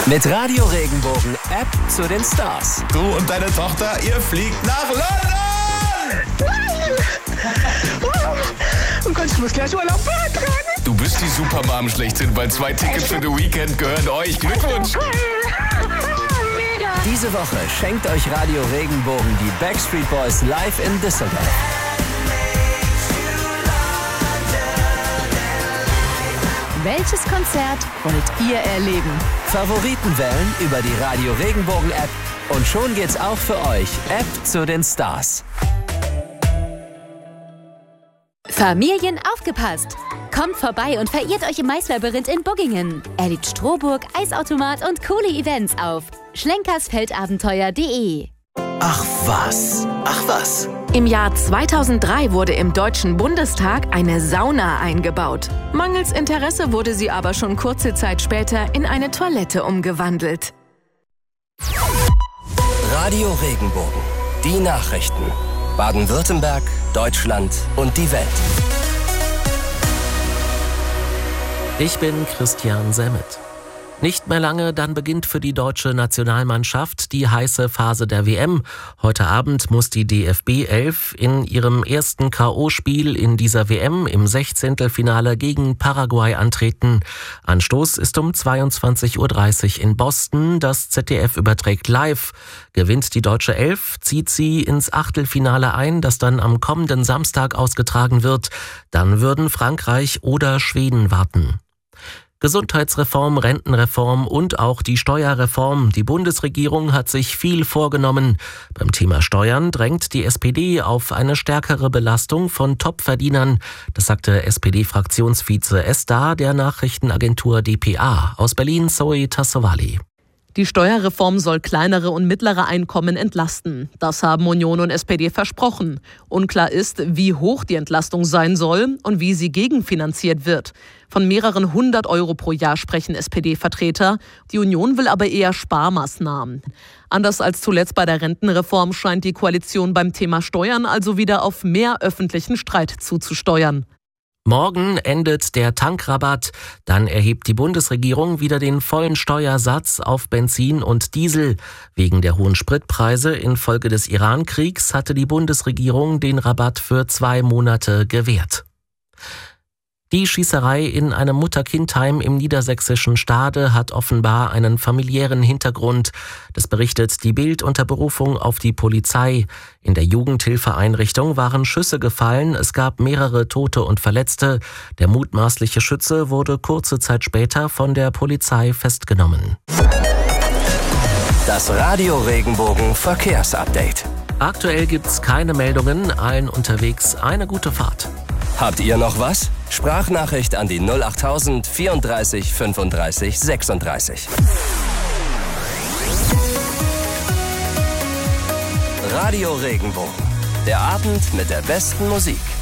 Mit Radio Regenbogen App zu den Stars. Du und deine Tochter, ihr fliegt nach London! Oh Gott, ich muss gleich Urlaub beantragen. Du bist die Supermom schlechthin, weil 2 Tickets für The Weekend gehören euch. Glückwunsch! Diese Woche schenkt euch Radio Regenbogen die Backstreet Boys live in Düsseldorf. Welches Konzert wollt ihr erleben? Favoriten wählen über die Radio Regenbogen App und schon geht's auch für euch. App zu den Stars. Familien aufgepasst! Kommt vorbei und verirrt euch im Maislabyrinth in Buggingen. Erlebt Strohburg, Eisautomat und coole Events auf schlenkersfeldabenteuer.de. Ach was. Im Jahr 2003 wurde im Deutschen Bundestag eine Sauna eingebaut. Mangels Interesse wurde sie aber schon kurze Zeit später in eine Toilette umgewandelt. Radio Regenbogen. Die Nachrichten. Baden-Württemberg, Deutschland und die Welt. Ich bin Christian Semmet. Nicht mehr lange, dann beginnt für die deutsche Nationalmannschaft die heiße Phase der WM. Heute Abend muss die DFB 11 in ihrem ersten K.O.-Spiel in dieser WM im 16. Finale gegen Paraguay antreten. Anstoß ist um 22:30 Uhr in Boston. Das ZDF überträgt live. Gewinnt die deutsche 11, zieht sie ins Achtelfinale ein, das dann am kommenden Samstag ausgetragen wird. Dann würden Frankreich oder Schweden warten. Gesundheitsreform, Rentenreform und auch die Steuerreform. Die Bundesregierung hat sich viel vorgenommen. Beim Thema Steuern drängt die SPD auf eine stärkere Belastung von Topverdienern. Das sagte SPD-Fraktionsvize Esda der Nachrichtenagentur dpa. Aus Berlin Zoe Tassovali. Die Steuerreform soll kleinere und mittlere Einkommen entlasten. Das haben Union und SPD versprochen. Unklar ist, wie hoch die Entlastung sein soll und wie sie gegenfinanziert wird. Von mehreren 100 Euro pro Jahr sprechen SPD-Vertreter. Die Union will aber eher Sparmaßnahmen. Anders als zuletzt bei der Rentenreform scheint die Koalition beim Thema Steuern also wieder auf mehr öffentlichen Streit zuzusteuern. Morgen endet der Tankrabatt. Dann erhebt die Bundesregierung wieder den vollen Steuersatz auf Benzin und Diesel. Wegen der hohen Spritpreise infolge des Iran-Kriegs hatte die Bundesregierung den Rabatt für 2 Monate gewährt. Die Schießerei in einem Mutter-Kind-Heim im niedersächsischen Stade hat offenbar einen familiären Hintergrund. Das berichtet die Bild unter Berufung auf die Polizei. In der Jugendhilfeeinrichtung waren Schüsse gefallen, es gab mehrere Tote und Verletzte. Der mutmaßliche Schütze wurde kurze Zeit später von der Polizei festgenommen. Das Radio Regenbogen Verkehrsupdate. Aktuell gibt's keine Meldungen, allen unterwegs eine gute Fahrt. Habt ihr noch was? Sprachnachricht an die 08000 34 35 36. Radio Regenbogen. Der Abend mit der besten Musik.